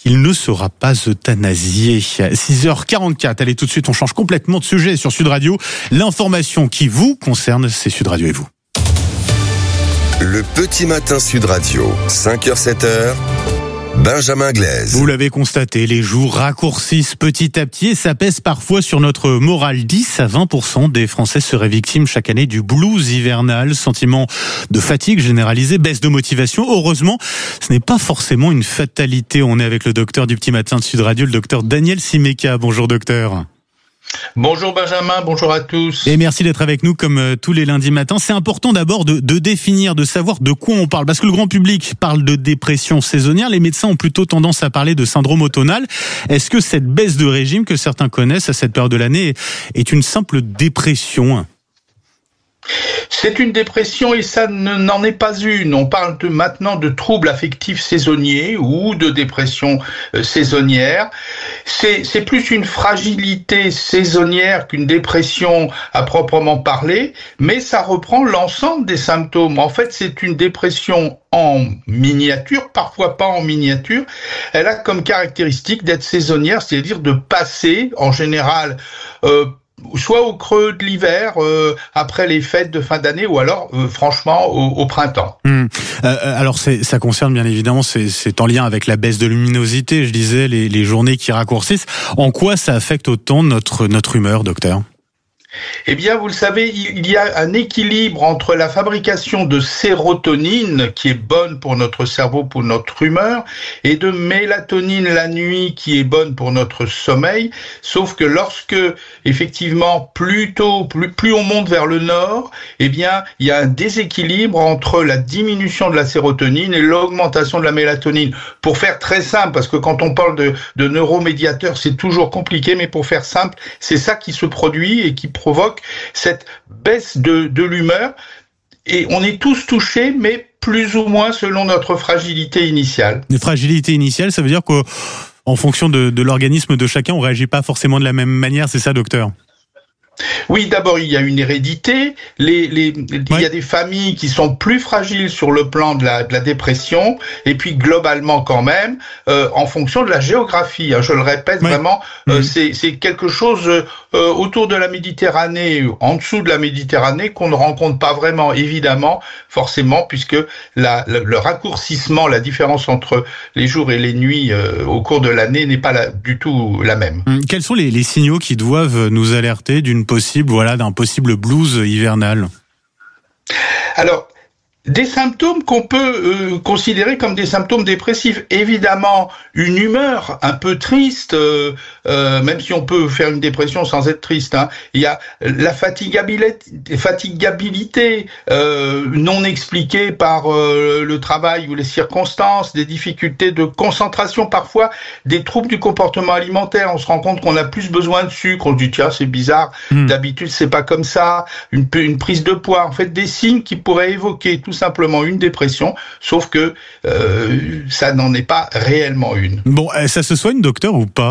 il ne sera pas euthanasié. 6h44, allez tout de suite, on change complètement de sujet sur Sud Radio. L'information qui vous concerne, c'est Sud Radio et vous. Le petit matin Sud Radio, 5h-7h, Benjamin Glaise. Vous l'avez constaté, les jours raccourcissent petit à petit et ça pèse parfois sur notre morale. 10 à 20% des Français seraient victimes chaque année du blues hivernal, sentiment de fatigue généralisée, baisse de motivation. Heureusement, ce n'est pas forcément une fatalité. On est avec le docteur du petit matin de Sud Radio, le docteur Daniel Simeka. Bonjour docteur. Bonjour Benjamin, bonjour à tous. Et merci d'être avec nous comme tous les lundis matins. C'est important d'abord de définir, de savoir de quoi on parle. Parce que le grand public parle de dépression saisonnière. Les médecins ont plutôt tendance à parler de syndrome automnal. Est-ce que cette baisse de régime que certains connaissent à cette période de l'année est une simple dépression ? C'est une dépression et ça n'en est pas une. On parle maintenant de troubles affectifs saisonniers ou de dépression saisonnière. C'est plus une fragilité saisonnière qu'une dépression à proprement parler, mais ça reprend l'ensemble des symptômes. En fait, c'est une dépression en miniature, parfois pas en miniature. Elle a comme caractéristique d'être saisonnière, c'est-à-dire de passer en général soit au creux de l'hiver, après les fêtes de fin d'année, ou alors franchement au printemps. Alors ça concerne bien évidemment, c'est en lien avec la baisse de luminosité, je disais, les journées qui raccourcissent. En quoi ça affecte autant notre humeur, docteur ? Eh bien, vous le savez, il y a un équilibre entre la fabrication de sérotonine, qui est bonne pour notre cerveau, pour notre humeur, et de mélatonine la nuit, qui est bonne pour notre sommeil. Sauf que lorsque, effectivement, plus on monte vers le nord, eh bien, il y a un déséquilibre entre la diminution de la sérotonine et l'augmentation de la mélatonine. Pour faire très simple, parce que quand on parle de neuromédiateurs, c'est toujours compliqué, mais pour faire simple, c'est ça qui se produit et qui provoque cette baisse de l'humeur, et on est tous touchés, mais plus ou moins selon notre fragilité initiale. Une fragilité initiale, ça veut dire qu'en fonction de l'organisme de chacun, on réagit pas forcément de la même manière, c'est ça, docteur ? Oui, d'abord, il y a une hérédité. Il y a des familles qui sont plus fragiles sur le plan de la dépression, et puis globalement quand même, en fonction de la géographie. Je le répète, vraiment, c'est quelque chose autour de la Méditerranée, en dessous de la Méditerranée, qu'on ne rencontre pas vraiment, évidemment, forcément, puisque le raccourcissement, la différence entre les jours et les nuits au cours de l'année n'est pas du tout la même. Quels sont les signaux qui doivent nous alerter d'un possible blues hivernal? Alors, des symptômes qu'on peut considérer comme des symptômes dépressifs. Évidemment, une humeur un peu triste, même si on peut faire une dépression sans être triste. Il y a la fatigabilité non expliquée par le travail ou les circonstances, des difficultés de concentration, parfois des troubles du comportement alimentaire. On se rend compte qu'on a plus besoin de sucre. On se dit tiens, c'est bizarre, d'habitude c'est pas comme ça. Une prise de poids. En fait, des signes qui pourraient évoquer tout simplement une dépression, sauf que ça n'en est pas réellement une. Bon, ça se soigne, docteur, ou pas ?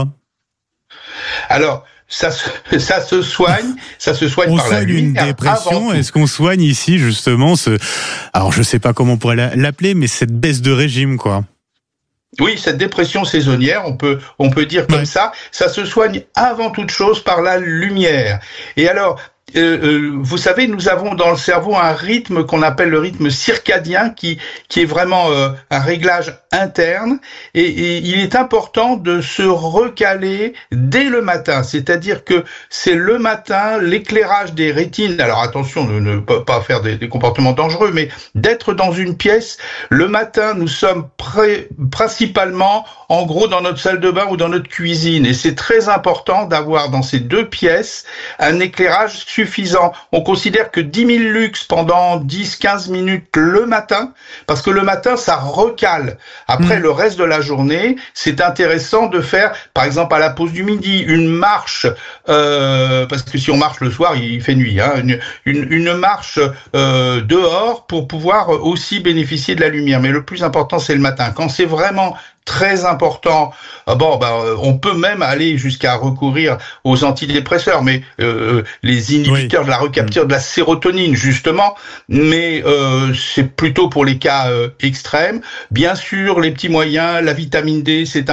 Alors, ça se soigne on par la soigne lumière. Une dépression. Est-ce qu'on soigne ici justement alors je sais pas comment on pourrait l'appeler, mais cette baisse de régime, quoi. Oui, cette dépression saisonnière, on peut dire comme ça se soigne avant toute chose par la lumière. Et alors, vous savez, nous avons dans le cerveau un rythme qu'on appelle le rythme circadien, qui est vraiment un réglage interne, et il est important de se recaler dès le matin, c'est-à-dire que c'est le matin, l'éclairage des rétines, alors attention de ne pas faire des comportements dangereux, mais d'être dans une pièce, le matin nous sommes principalement en gros dans notre salle de bain ou dans notre cuisine, et c'est très important d'avoir dans ces deux pièces un éclairage suffisant. On considère que 10 000 lux pendant 10-15 minutes le matin, parce que le matin ça recale. Après le reste de la journée, c'est intéressant de faire, par exemple à la pause du midi, une marche, parce que si on marche le soir, il fait nuit, une marche dehors pour pouvoir aussi bénéficier de la lumière. Mais le plus important, c'est le matin. Quand c'est vraiment très important, on peut même aller jusqu'à recourir aux antidépresseurs, mais les inhibiteurs de la recapture de la sérotonine, justement, mais c'est plutôt pour les cas extrêmes. Bien sûr, les petits moyens, la vitamine D, c'est